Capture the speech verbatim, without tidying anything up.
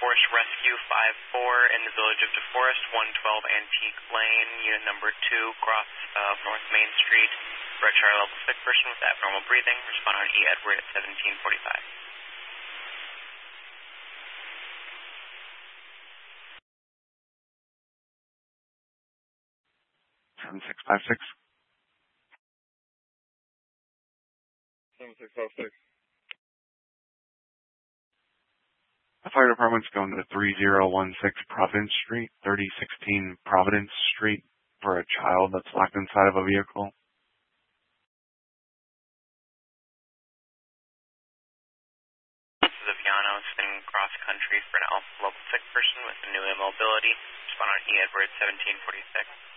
Forest Rescue five four in the village of DeForest, one twelve Antique Lane, unit number two, cross of North Main Street, for a charter level sick person with abnormal breathing. Respond on E. Edward at seventeen forty-five. seven six five six. seven six five six. The fire department's going to three zero one six Providence Street, thirty sixteen Providence Street, for a child that's locked inside of a vehicle. This is Aviano sitting cross country for an alpha level sick person with a new immobility. Respond on E. Edward seventeen forty-six.